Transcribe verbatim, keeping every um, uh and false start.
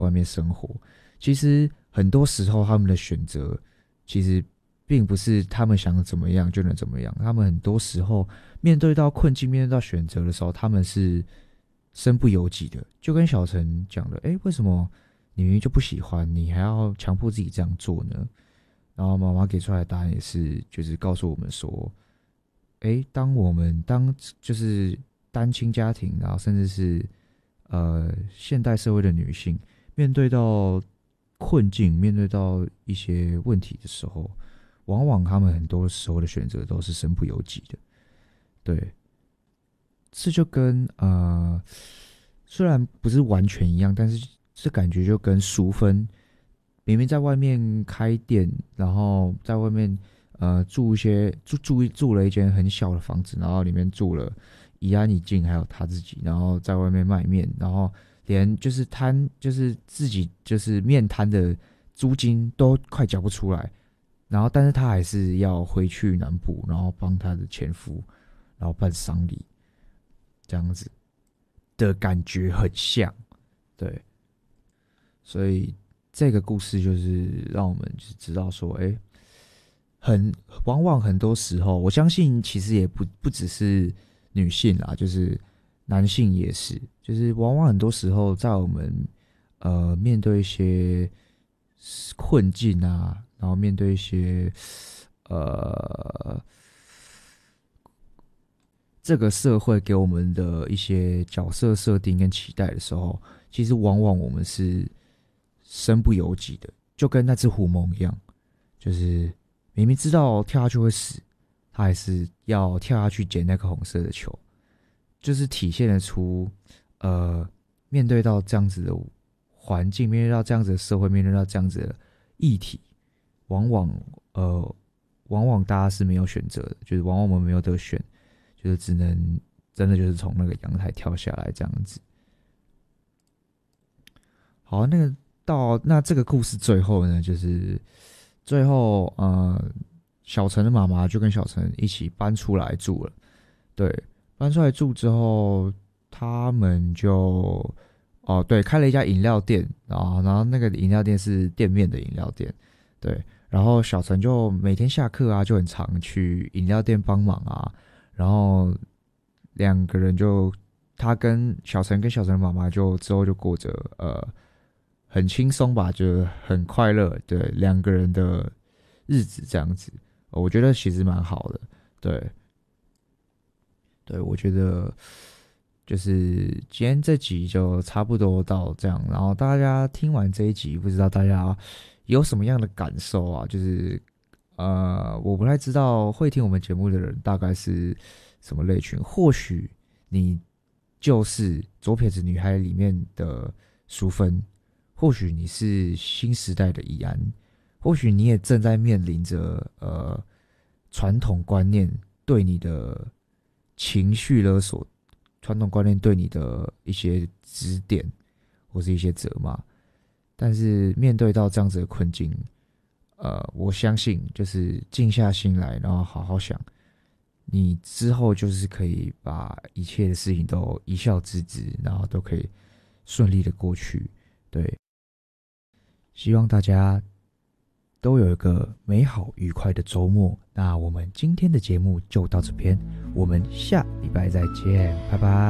外面生活。其实很多时候他们的选择，其实并不是他们想怎么样就能怎么样。他们很多时候面对到困境、面对到选择的时候，他们是身不由己的。就跟小陈讲的，哎，为什么你明明就不喜欢，你还要强迫自己这样做呢？然后妈妈给出来的答案也是，就是告诉我们说，哎，当我们当就是单亲家庭，然后甚至是呃现代社会的女性，面对到困境，面对到一些问题的时候，往往他们很多时候的选择都是身不由己的。对，这就跟呃，虽然不是完全一样，但是这感觉就跟淑芬明明在外面开店，然后在外面呃住一些住住住了一间很小的房子，然后里面住了怡安、怡静还有他自己，然后在外面卖面，然后连就是摊就是自己就是面摊的租金都快缴不出来，然后但是他还是要回去南部，然后帮他的前夫然后办丧礼，这样子的感觉很像。对，所以这个故事就是让我们就是知道说，哎，很往往很多时候，我相信其实也不不只是女性啦，就是男性也是，就是往往很多时候在我们呃面对一些困境啊，然后面对一些呃这个社会给我们的一些角色设定跟期待的时候，其实往往我们是身不由己的，就跟那只狐獴一样，就是明明知道跳下去会死，他还是要跳下去捡那个红色的球，就是体现得出，呃，面对到这样子的环境，面对到这样子的社会，面对到这样子的议题，往往呃，往往大家是没有选择的，就是往往我们没有得选。就是只能真的就是从那个阳台跳下来这样子。好，那个到那这个故事最后呢，就是最后呃，小陈的妈妈就跟小陈一起搬出来住了。对，搬出来住之后，他们就哦对，开了一家饮料店啊，然后那个饮料店是店面的饮料店，对，然后小陈就每天下课啊，就很常去饮料店帮忙啊。然后两个人就，他跟小陈跟小陈的妈妈就之后就过着呃很轻松吧，就很快乐，对两个人的日子这样子，呃我觉得其实蛮好的，对对，我觉得就是今天这集就差不多到这样，然后大家听完这一集，不知道大家有什么样的感受啊？就是呃，我不太知道会听我们节目的人大概是什么类群。或许你就是左撇子女孩里面的淑芬，或许你是新时代的怡安，或许你也正在面临着呃传统观念对你的情绪勒索，传统观念对你的一些指点或是一些责骂。但是面对到这样子的困境，呃，我相信就是静下心来，然后好好想，你之后就是可以把一切的事情都一笑置之，然后都可以顺利的过去。对，希望大家都有一个美好愉快的周末。那我们今天的节目就到这边，我们下礼拜再见，拜拜。